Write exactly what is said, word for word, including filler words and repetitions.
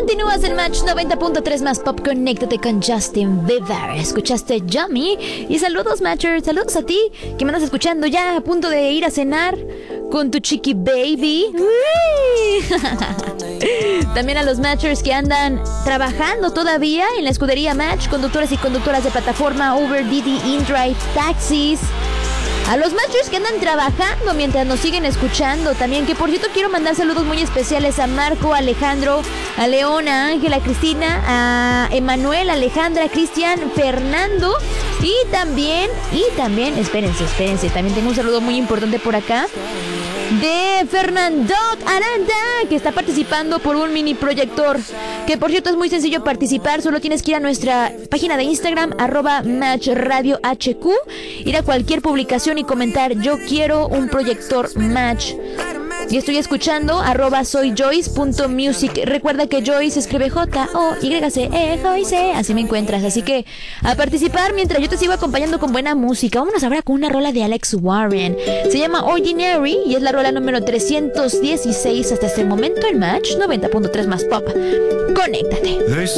Continúas el Match noventa punto tres más Pop. Conéctate con Justin Bieber. Escuchaste Yummy. Y saludos, Matchers. Saludos a ti que me andas escuchando ya a punto de ir a cenar con tu chiqui baby. También a los Matchers que andan trabajando todavía en la escudería Match, conductores y conductoras de plataforma, Uber, Didi, InDrive, taxis. A los Matchers que andan trabajando mientras nos siguen escuchando también, que por cierto quiero mandar saludos muy especiales a Marco, a Alejandro, a Leona, a Ángela, a Cristina, a Emanuel, a Alejandra, a Cristian, Fernando y también, y también, espérense, espérense, también tengo un saludo muy importante por acá de Fernando Aranda, que está participando por un mini proyector, que por cierto es muy sencillo participar, solo tienes que ir a nuestra página de Instagram, arroba Match Radio H Q, ir a cualquier publicación y comentar: yo quiero un proyector Match. Y estoy escuchando arroba soy Joyce punto music. Recuerda que Joyce escribe J O Y C E, Joyce. Así me encuentras. Así que a participar mientras yo te sigo acompañando con buena música. Vámonos ahora con una rola de Alex Warren. Se llama Ordinary y es la rola número trescientos dieciséis hasta este momento en Match noventa punto tres más Pop. Conéctate.